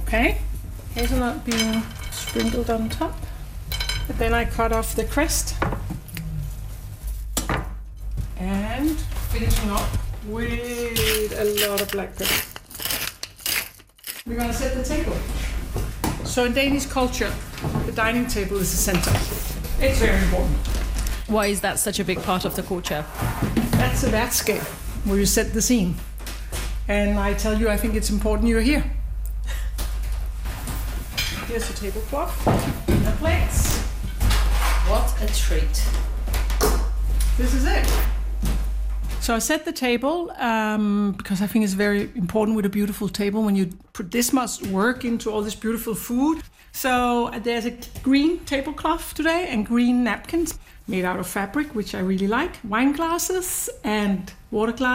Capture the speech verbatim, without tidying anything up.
Okay, hazelnut being sprinkled on top. But then I cut off the crest. And finishing up with a lot of black pepper. We're gonna set the table. So in Danish culture, the dining table is the center. It's very important. Why is that such a big part of the culture? That's a værtskab, where you set the scene. And I tell you, I think it's important you're here. Here's the tablecloth and the plates. What a treat. This is it. So I set the table um, because I think it's very important with a beautiful table when you put this much work into all this beautiful food. So there's a green tablecloth today and green napkins made out of fabric, which I really like. Wine glasses and water glasses.